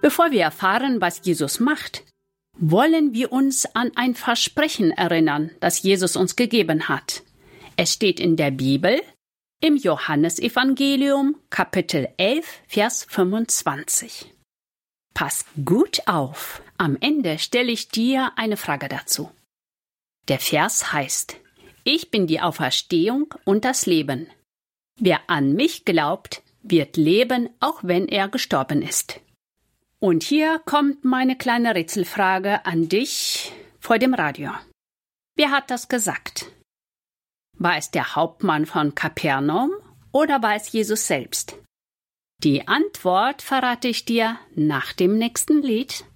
Bevor wir erfahren, was Jesus macht, wollen wir uns an ein Versprechen erinnern, das Jesus uns gegeben hat. Es steht in der Bibel, im Johannesevangelium, Kapitel 11, Vers 25. Pass gut auf, am Ende stelle ich dir eine Frage dazu. Der Vers heißt: Ich bin die Auferstehung und das Leben. Wer an mich glaubt, wird leben, auch wenn er gestorben ist. Und hier kommt meine kleine Rätselfrage an dich vor dem Radio. Wer hat das gesagt? War es der Hauptmann von Kapernaum oder war es Jesus selbst? Die Antwort verrate ich dir nach dem nächsten Lied.